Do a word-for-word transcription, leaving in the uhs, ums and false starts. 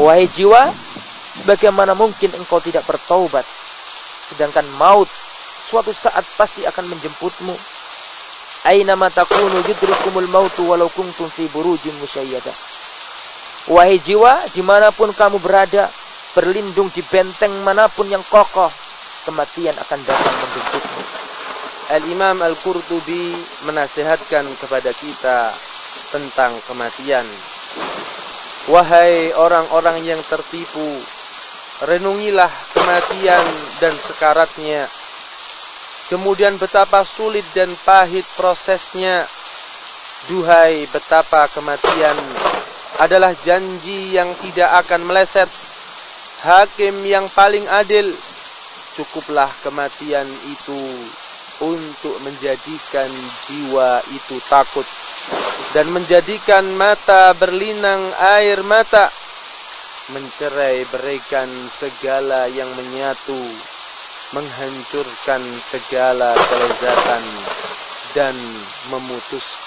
Wahai jiwa, bagaimana mungkin engkau tidak bertaubat, sedangkan maut suatu saat pasti akan menjemputmu. Aina ma takunu yudrikumul mautu walau kuntum fi burujin musyayyadah. Wahai jiwa, dimanapun kamu berada, berlindung di benteng manapun yang kokoh, kematian akan datang menjemputmu. Al-Imam Al-Qurtubi menasihatkan kepada kita tentang kematian. Wahai orang-orang yang tertipu, renungilah kematian dan sekaratnya. Kemudian betapa sulit dan pahit prosesnya. Duhai, betapa kematian adalah janji yang tidak akan meleset. Hakim yang paling adil, cukuplah kematian itu untuk menjadikan jiwa itu takut dan menjadikan mata berlinang air mata, mencerai beraikan segala yang menyatu, menghancurkan segala kelezatan dan memutus